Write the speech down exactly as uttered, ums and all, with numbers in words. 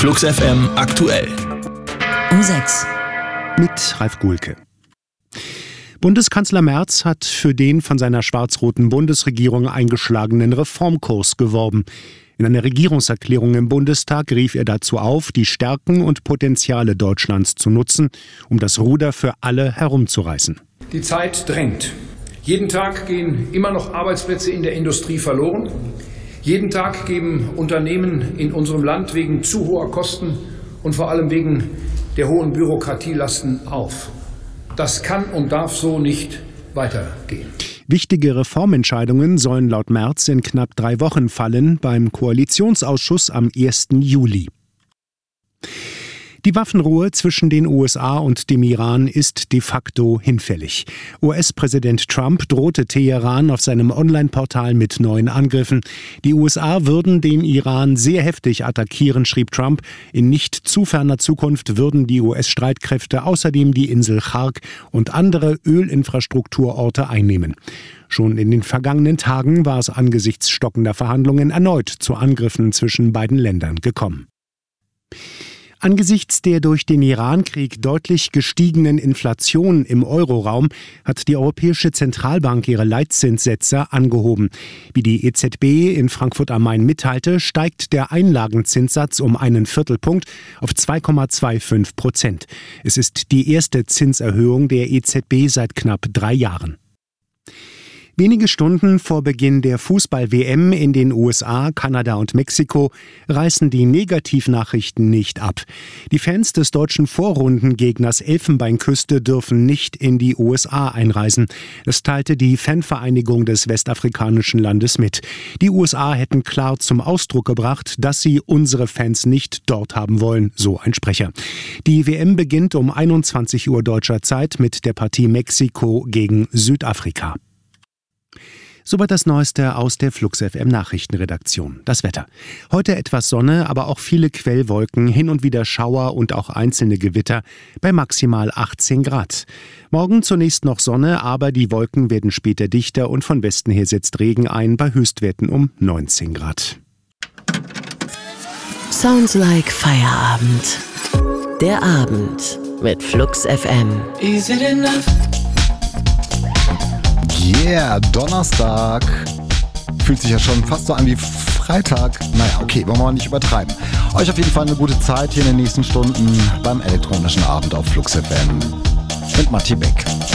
Flux F M aktuell. Um sechs. Mit Ralf Guhlke. Bundeskanzler Merz hat für den von seiner schwarz-roten Bundesregierung eingeschlagenen Reformkurs geworben. In einer Regierungserklärung im Bundestag rief er dazu auf, die Stärken und Potenziale Deutschlands zu nutzen, um das Ruder für alle herumzureißen. Die Zeit drängt. Jeden Tag gehen immer noch Arbeitsplätze in der Industrie verloren. Jeden Tag geben Unternehmen in unserem Land wegen zu hoher Kosten und vor allem wegen der hohen Bürokratielasten auf. Das kann und darf so nicht weitergehen. Wichtige Reformentscheidungen sollen laut Merz in knapp drei Wochen fallen beim Koalitionsausschuss am ersten Juli. Die Waffenruhe zwischen den U S A und dem Iran ist de facto hinfällig. U S-Präsident Trump drohte Teheran auf seinem Online-Portal mit neuen Angriffen. Die U S A würden den Iran sehr heftig attackieren, schrieb Trump. In nicht zu ferner Zukunft würden die U S-Streitkräfte außerdem die Insel Chark und andere Ölinfrastrukturorte einnehmen. Schon in den vergangenen Tagen war es angesichts stockender Verhandlungen erneut zu Angriffen zwischen beiden Ländern gekommen. Angesichts der durch den Irankrieg deutlich gestiegenen Inflation im Euroraum hat die Europäische Zentralbank ihre Leitzinssätze angehoben. Wie die E Z B in Frankfurt am Main mitteilte, steigt der Einlagenzinssatz um einen Viertelpunkt auf zwei Komma fünfundzwanzig Prozent. Es ist die erste Zinserhöhung der E Z B seit knapp drei Jahren. Wenige Stunden vor Beginn der Fußball-W M in den U S A, Kanada und Mexiko reißen die Negativnachrichten nicht ab. Die Fans des deutschen Vorrundengegners Elfenbeinküste dürfen nicht in die U S A einreisen. Das teilte die Fanvereinigung des westafrikanischen Landes mit. Die U S A hätten klar zum Ausdruck gebracht, dass sie unsere Fans nicht dort haben wollen, so ein Sprecher. Die W M beginnt um einundzwanzig Uhr deutscher Zeit mit der Partie Mexiko gegen Südafrika. Soweit das Neueste aus der Flux F M Nachrichtenredaktion. Das Wetter. Heute etwas Sonne, aber auch viele Quellwolken, hin und wieder Schauer und auch einzelne Gewitter bei maximal achtzehn Grad. Morgen zunächst noch Sonne, aber die Wolken werden später dichter und von Westen her setzt Regen ein bei Höchstwerten um neunzehn Grad. Sounds like Feierabend. Der Abend mit Flux F M. Is it enough? Yeah, Donnerstag. Fühlt sich ja schon fast so an wie Freitag. Naja, okay, wollen wir mal nicht übertreiben. Euch auf jeden Fall eine gute Zeit hier in den nächsten Stunden beim elektronischen Abend auf Flux F M mit Matti Beck.